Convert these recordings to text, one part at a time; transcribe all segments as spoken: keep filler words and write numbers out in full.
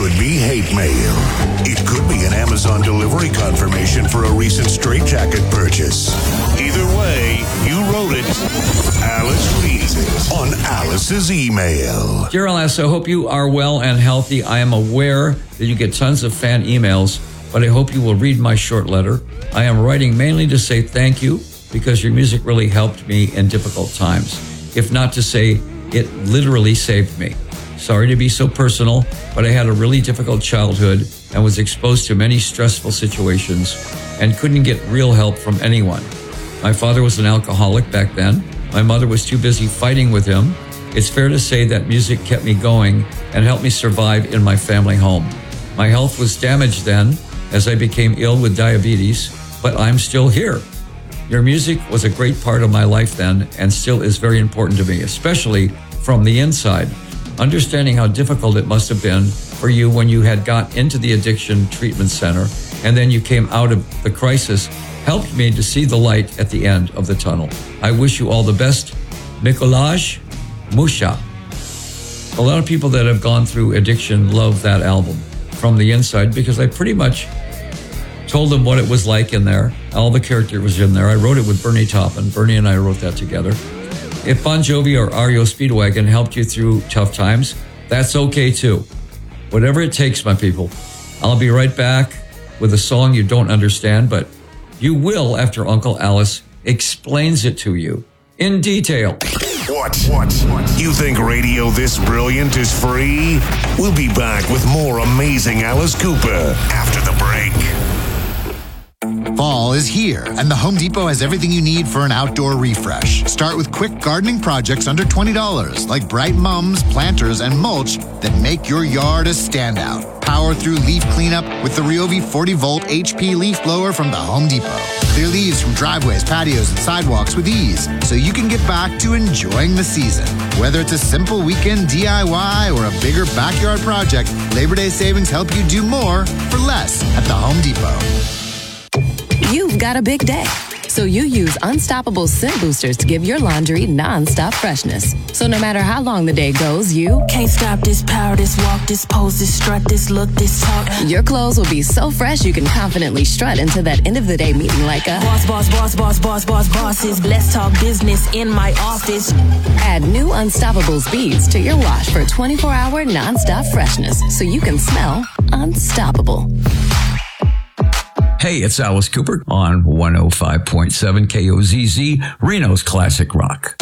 could be hate mail. It could be an Amazon delivery confirmation for a recent straitjacket purchase. Either way, you wrote it. Alice reads it on Alice's email. Dear Alice, I hope you are well and healthy. I am aware that you get tons of fan emails, but I hope you will read my short letter. I am writing mainly to say thank you because your music really helped me in difficult times. If not to say it literally saved me. Sorry to be so personal, but I had a really difficult childhood and was exposed to many stressful situations and couldn't get real help from anyone. My father was an alcoholic back then. My mother was too busy fighting with him. It's fair to say that music kept me going and helped me survive in my family home. My health was damaged then as I became ill with diabetes, but I'm still here. Your music was a great part of my life then and still is very important to me, especially from the inside. Understanding how difficult it must have been for you when you had got into the addiction treatment center and then you came out of the crisis helped me to see the light at the end of the tunnel. I wish you all the best. Nikolaj Musha. A lot of people that have gone through addiction love that album from the inside because I pretty much told them what it was like in there. All the character was in there. I wrote it with Bernie Taupin. Bernie and I wrote that together. If Bon Jovi or R E O Speedwagon helped you through tough times, that's okay too. Whatever it takes, my people. I'll be right back with a song you don't understand, but you will after Uncle Alice explains it to you in detail. What? What? What? You think radio this brilliant is free? We'll be back with more amazing Alice Cooper after the break. Fall is here, and the Home Depot has everything you need for an outdoor refresh. Start with quick gardening projects under twenty dollars, like bright mums, planters, and mulch that make your yard a standout. Power through leaf cleanup with the Ryobi forty volt H P leaf blower from the Home Depot. Clear leaves from driveways, patios, and sidewalks with ease, so you can get back to enjoying the season. Whether it's a simple weekend D I Y or a bigger backyard project, Labor Day savings help you do more for less at the Home Depot. You've got a big day, so you use Unstoppable Scent Boosters to give your laundry non-stop freshness. So no matter how long the day goes, you can't stop this power, this walk, this pose, this strut, this look, this talk. Your clothes will be so fresh you can confidently strut into that end of the day meeting like a boss, boss, boss, boss, boss, boss, bosses. Let's talk business in my office. Add new Unstoppable beads to your wash for twenty-four hour non-stop freshness, so you can smell unstoppable. Hey, it's Alice Cooper on one oh five point seven K O Z Z, Reno's Classic Rock.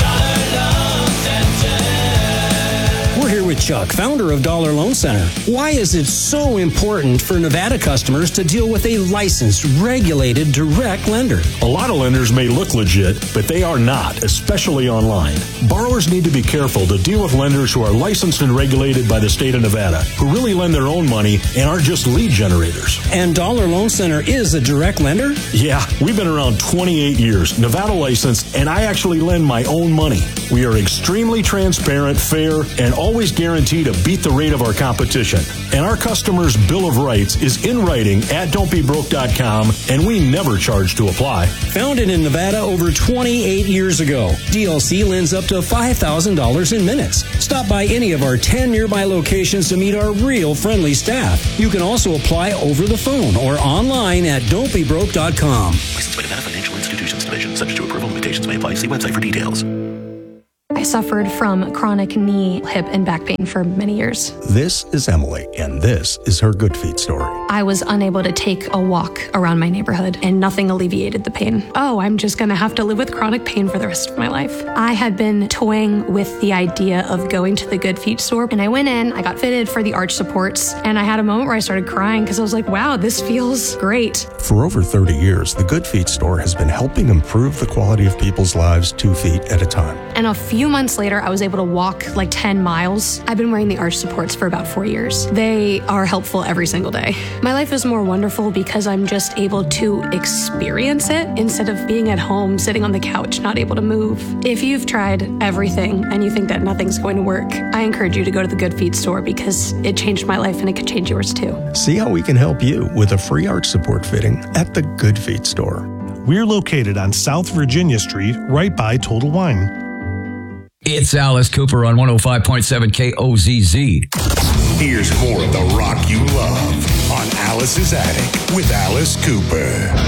We're here with Chuck, founder of Dollar Loan Center. Why is it so important for Nevada customers to deal with a licensed, regulated, direct lender? A lot of lenders may look legit, but they are not, especially online. Borrowers need to be careful to deal with lenders who are licensed and regulated by the state of Nevada, who really lend their own money and aren't just lead generators. And Dollar Loan Center is a direct lender? Yeah, we've been around twenty-eight years, Nevada licensed, and I actually lend my own money. We are extremely transparent, fair, and always guarantee to beat the rate of our competition. And our customers' Bill of Rights is in writing at don't be broke dot com, and we never charge to apply. Founded in Nevada over twenty-eight years ago, D L C lends up to five thousand dollars in minutes. Stop by any of our ten nearby locations to meet our real friendly staff. You can also apply over the phone or online at don't be broke dot com. Licensed by Nevada Financial Institutions Division. Subject to approval. Limitations may apply. See website for details. I suffered from chronic knee, hip, and back pain for many years. This is Emily, and this is her Good Feet story. I was unable to take a walk around my neighborhood, and nothing alleviated the pain. Oh, I'm just going to have to live with chronic pain for the rest of my life. I had been toying with the idea of going to the Good Feet store, and I went in, I got fitted for the arch supports, and I had a moment where I started crying because I was like, wow, this feels great. For over thirty years, the Good Feet store has been helping improve the quality of people's lives two feet at a time. And a few months later, I was able to walk like ten miles. I've been wearing the arch supports for about four years. They are helpful every single day. My life is more wonderful because I'm just able to experience it instead of being at home, sitting on the couch, not able to move. If you've tried everything and you think that nothing's going to work, I encourage you to go to the Good Feet store because it changed my life and it could change yours too. See how we can help you with a free arch support fitting at the Good Feet store. We're located on South Virginia Street, right by Total Wine. It's Alice Cooper on one oh five point seven K O Z Z. Here's more of the rock you love on Alice's Attic with Alice Cooper.